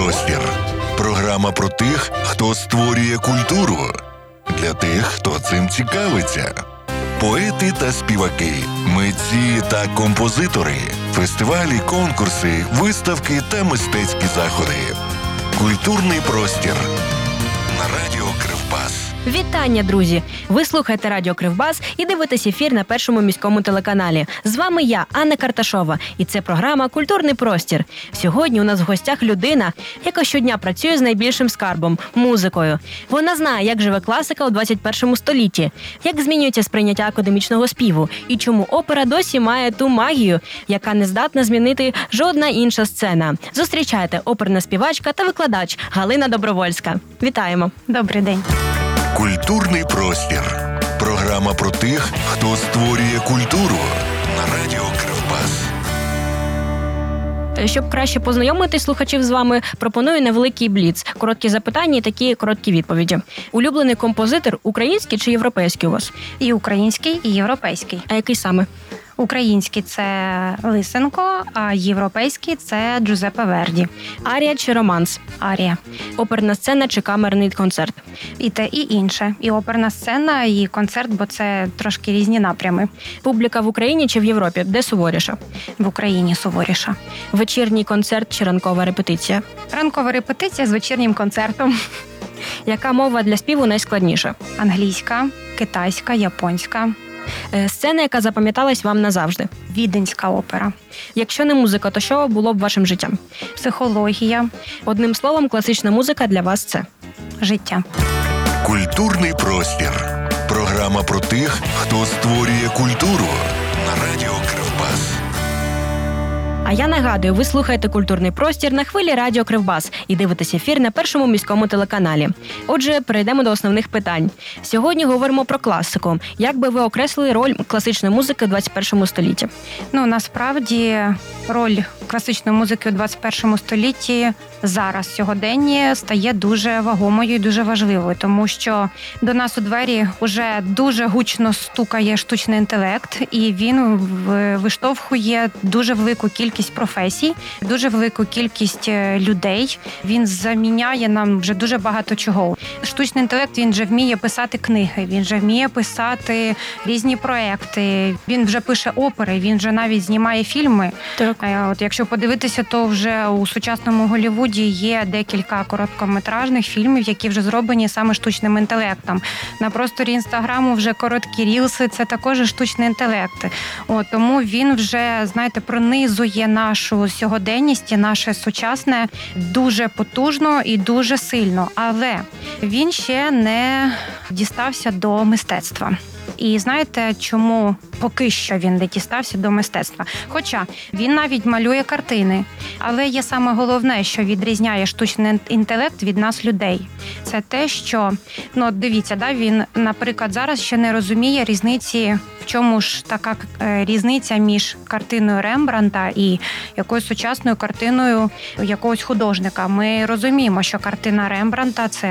простір. Програма про тих, хто створює культуру. Для тих, хто цим цікавиться. Поети та співаки, митці та композитори, фестивалі, конкурси, виставки та мистецькі заходи. Культурний простір на радіо Кривбас. Вітання, друзі! Ви слухаєте радіо Кривбас і дивитесь ефір на Першому міському телеканалі. З вами я, Анна Карташова, і це програма «Культурний простір». Сьогодні у нас в гостях людина, яка щодня працює з найбільшим скарбом – музикою. Вона знає, як живе класика у 21 столітті, як змінюється сприйняття академічного співу і чому опера досі має ту магію, яка не здатна змінити жодна інша сцена. Зустрічайте, оперна співачка та викладач Галина Добровольська. Вітаємо! Добрий день! Культурний простір. Програма про тих, хто створює культуру на радіо Кривбас. Щоб краще познайомити слухачів з вами, пропоную невеликий бліц. Короткі запитання і такі короткі відповіді. Улюблений композитор український чи європейський у вас? І український, і європейський. А який саме? Український – це Лисенко, а європейський – це Джузеппе Верді. Арія чи романс? Арія. Оперна сцена чи камерний концерт? І те, і інше. І оперна сцена, і концерт, бо це трошки різні напрями. Публіка в Україні чи в Європі? Де суворіша? В Україні суворіша. Вечірній концерт чи ранкова репетиція? Ранкова репетиція з вечірнім концертом. Яка мова для співу найскладніша? Англійська, китайська, японська. Сцена, яка запам'яталась вам назавжди? Віденська опера. Якщо не музика, то що було б вашим життям? Психологія. Одним словом, класична музика для вас – це? Життя. Культурний простір. Програма про тих, хто створює культуру на радіо Кривбас. А я нагадую, ви слухаєте «Культурний простір» на хвилі радіо Кривбас і дивитесь ефір на Першому міському телеканалі. Отже, перейдемо до основних питань. Сьогодні говоримо про класику. Як би ви окреслили роль класичної музики в 21 столітті? Насправді, роль класичної музики у 21 столітті зараз, сьогодення, стає дуже вагомою і дуже важливою, тому що до нас у двері вже дуже гучно стукає штучний інтелект, і він виштовхує дуже велику кількість професій, дуже велику кількість людей. Він заміняє нам вже дуже багато чого. Штучний інтелект, він вже вміє писати книги, він вже вміє писати різні проекти, він вже пише опери, він вже навіть знімає фільми. Так. От якщо подивитися, то вже у сучасному Голлівуді є декілька короткометражних фільмів, які вже зроблені саме штучним інтелектом. На просторі Інстаграму вже короткі рілси – це також штучний інтелект. Тому він вже, пронизує нашу сьогоденність і наше сучасне дуже потужно і дуже сильно. Але він ще не дістався до мистецтва. І знаєте, чому поки що він не дістався до мистецтва? Хоча він навіть малює картини. Але є саме головне, що відрізняє штучний інтелект від нас, людей. Це те, що, дивіться, він, наприклад, зараз ще не розуміє різниці, в чому ж така різниця між картиною Рембрандта і якоюсь сучасною картиною якогось художника. Ми розуміємо, що картина Рембрандта – це